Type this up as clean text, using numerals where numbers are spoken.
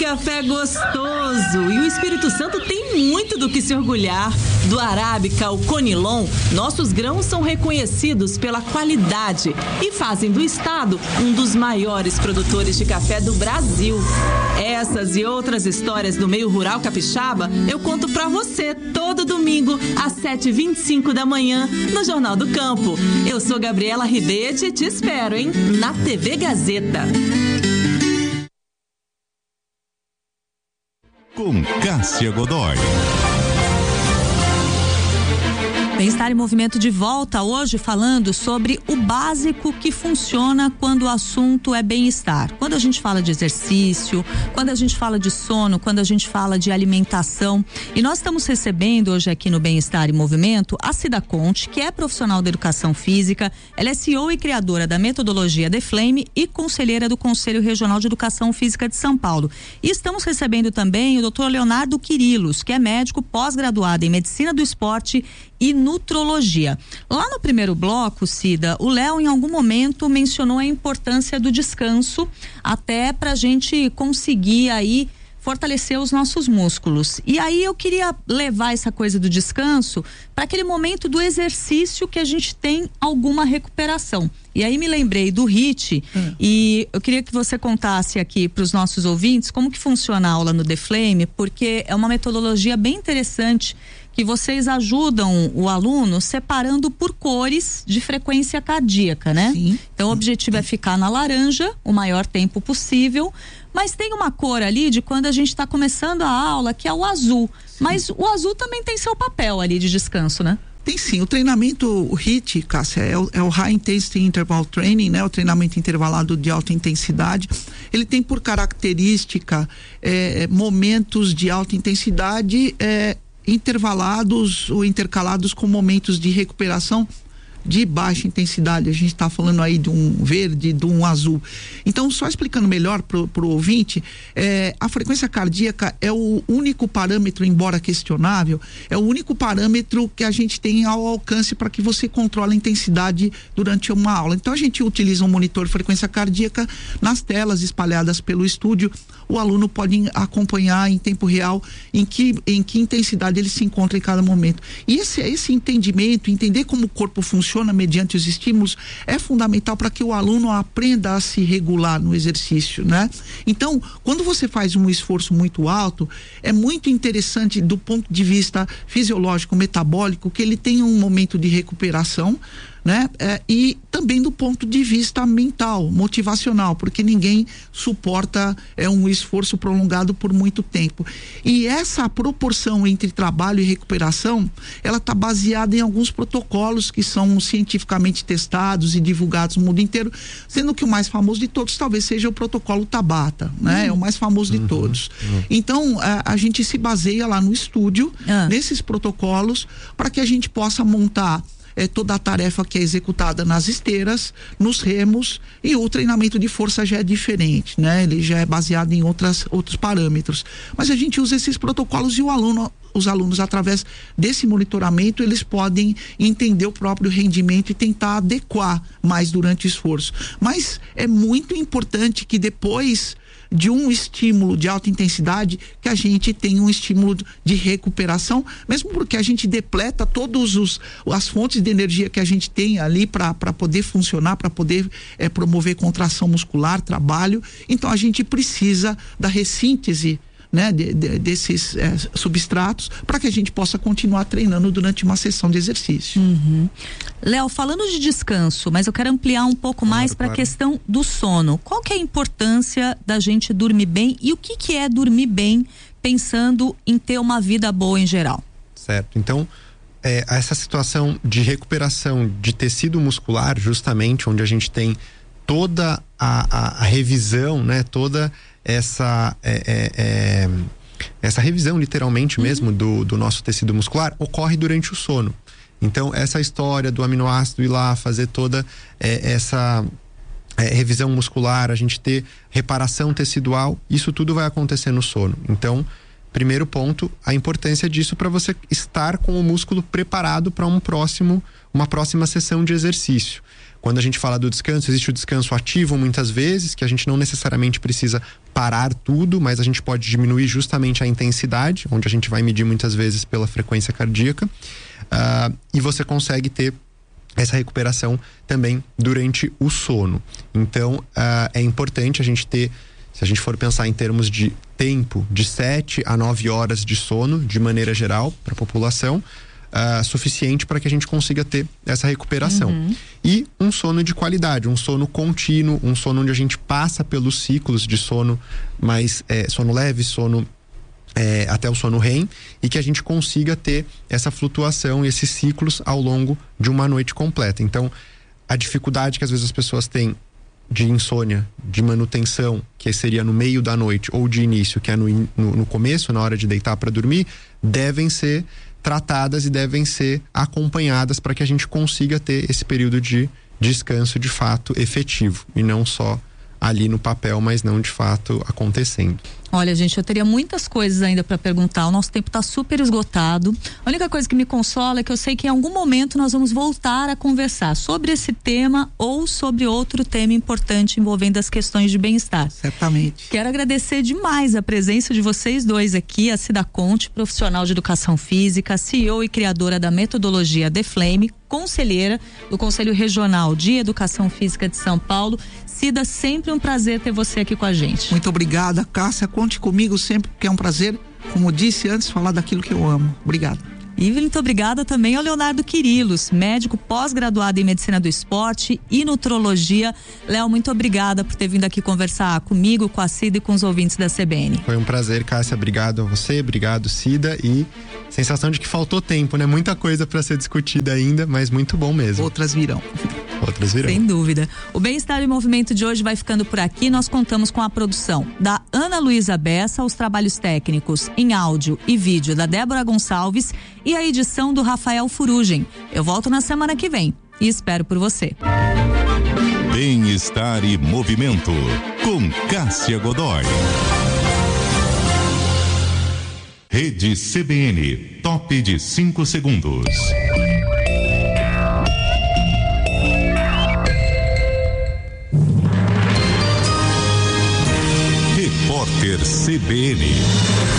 café gostoso! E o Espírito Santo tem muito do que se orgulhar. Do arábica ao conilon, nossos grãos são reconhecidos pela qualidade e fazem do estado um dos maiores produtores de café do Brasil. Essas e outras histórias do meio rural capixaba eu conto pra você todo domingo às 7h25 da manhã no Jornal do Campo. Eu sou Gabriela Ribete e te espero, hein? Na TV Gazeta. Com Cássia Godoy. Bem-Estar em Movimento de volta hoje falando sobre o básico que funciona quando o assunto é bem-estar. Quando a gente fala de exercício, quando a gente fala de sono, quando a gente fala de alimentação. E nós estamos recebendo hoje aqui no Bem-Estar em Movimento a Cida Conte, que é profissional da educação física. Ela é CEO e criadora da metodologia The Flame e conselheira do Conselho Regional de Educação Física de São Paulo. E estamos recebendo também o Dr. Leonardo Quirilos, que é médico pós-graduado em Medicina do Esporte e nutrologia. Lá no primeiro bloco, Cida, o Léo em algum momento mencionou a importância do descanso até pra gente conseguir aí fortalecer os nossos músculos. E aí eu queria levar essa coisa do descanso para aquele momento do exercício que a gente tem alguma recuperação. E aí me lembrei do HIIT e eu queria que você contasse aqui para os nossos ouvintes como que funciona a aula no The Flame, porque é uma metodologia bem interessante que vocês ajudam o aluno separando por cores de frequência cardíaca, né? Sim. Então o objetivo é ficar na laranja o maior tempo possível, mas tem uma cor ali de quando a gente está começando a aula, que é o azul. Sim. Mas o azul também tem seu papel ali de descanso, né? Tem sim, o treinamento, o HIIT, Cássia, é o High Intensity Interval Training, né? O treinamento intervalado de alta intensidade. Ele tem por característica momentos de alta intensidade intervalados ou intercalados com momentos de recuperação de baixa intensidade. A gente está falando aí de um verde, de um azul. Então, só explicando melhor pro ouvinte, a frequência cardíaca é o único parâmetro, embora questionável, é o único parâmetro que a gente tem ao alcance para que você controle a intensidade durante uma aula. Então, a gente utiliza um monitor de frequência cardíaca nas telas espalhadas pelo estúdio. O aluno pode acompanhar em tempo real em que intensidade ele se encontra em cada momento. E esse entendimento, entender como o corpo funciona mediante os estímulos, é fundamental para que o aluno aprenda a se regular no exercício, né? Então, quando você faz um esforço muito alto, é muito interessante do ponto de vista fisiológico, metabólico, que ele tenha um momento de recuperação, né? E também do ponto de vista mental, motivacional, porque ninguém suporta um esforço prolongado por muito tempo. E essa proporção entre trabalho e recuperação, ela está baseada em alguns protocolos que são cientificamente testados e divulgados no mundo inteiro, sendo que o mais famoso de todos talvez seja o protocolo Tabata, né? É o mais famoso de todos. Então, a gente se baseia lá no estúdio, nesses protocolos, para que a gente possa montar toda a tarefa que é executada nas esteiras, nos remos, e o treinamento de força já é diferente, né? Ele já é baseado em outros parâmetros. Mas a gente usa esses protocolos e os alunos, através desse monitoramento, eles podem entender o próprio rendimento e tentar adequar mais durante o esforço. Mas é muito importante que depois de um estímulo de alta intensidade, que a gente tem um estímulo de recuperação, mesmo porque a gente depleta todas as fontes de energia que a gente tem ali para poder funcionar, para poder promover contração muscular, trabalho. Então a gente precisa da ressíntese, né, desses substratos, para que a gente possa continuar treinando durante uma sessão de exercício. Léo, falando de descanso, mas eu quero ampliar um pouco mais para a questão do sono. Qual que é a importância da gente dormir bem e o que é dormir bem, pensando em ter uma vida boa em geral? Certo, então essa situação de recuperação de tecido muscular, justamente onde a gente tem toda a revisão, né, toda essa revisão literalmente mesmo do nosso tecido muscular, ocorre durante o sono. Então essa história do aminoácido ir lá fazer toda essa revisão muscular, a gente ter reparação tecidual, isso tudo vai acontecer no sono. Então, primeiro ponto, a importância disso para você estar com o músculo preparado para uma próxima sessão de exercício. Quando a gente fala do descanso, existe o descanso ativo muitas vezes, que a gente não necessariamente precisa parar tudo, mas a gente pode diminuir justamente a intensidade, onde a gente vai medir muitas vezes pela frequência cardíaca, e você consegue ter essa recuperação também durante o sono. Então, é importante a gente ter, se a gente for pensar em termos de tempo, de 7 a 9 horas de sono, de maneira geral, para a população, suficiente para que a gente consiga ter essa recuperação. E um sono de qualidade, um sono contínuo, um sono onde a gente passa pelos ciclos de sono, mais sono leve, sono até o sono REM, e que a gente consiga ter essa flutuação e esses ciclos ao longo de uma noite completa. Então, a dificuldade que às vezes as pessoas têm de insônia, de manutenção, que seria no meio da noite, ou de início, que é no começo, na hora de deitar para dormir, devem ser tratadas e devem ser acompanhadas para que a gente consiga ter esse período de descanso de fato efetivo, e não só ali no papel, mas não de fato acontecendo. Olha, gente, eu teria muitas coisas ainda para perguntar. O nosso tempo está super esgotado. A única coisa que me consola é que eu sei que em algum momento nós vamos voltar a conversar sobre esse tema ou sobre outro tema importante envolvendo as questões de bem-estar. Certamente. Quero agradecer demais a presença de vocês dois aqui, a Cida Conte, profissional de educação física, CEO e criadora da metodologia The Flame, conselheira do Conselho Regional de Educação Física de São Paulo. Cida, sempre um prazer ter você aqui com a gente. Muito obrigada, Cássia. Conte comigo sempre, porque é um prazer, como disse antes, falar daquilo que eu amo. Obrigado. E muito obrigada também ao Leonardo Quirilos, médico pós-graduado em medicina do esporte e nutrologia. Léo, muito obrigada por ter vindo aqui conversar comigo, com a Cida e com os ouvintes da CBN. Foi um prazer, Cássia. Obrigado a você, obrigado, Cida. E sensação de que faltou tempo, né? Muita coisa para ser discutida ainda, mas muito bom mesmo. Outras virão. Outras virão. Sem dúvida. O Bem-Estar em Movimento de hoje vai ficando por aqui. Nós contamos com a produção da Ana Luísa Bessa, os trabalhos técnicos em áudio e vídeo da Débora Gonçalves e a edição do Rafael Furugem. Eu volto na semana que vem e espero por você. Bem-Estar e Movimento, com Cássia Godoy. Rede CBN, top de 5 segundos. Repórter CBN.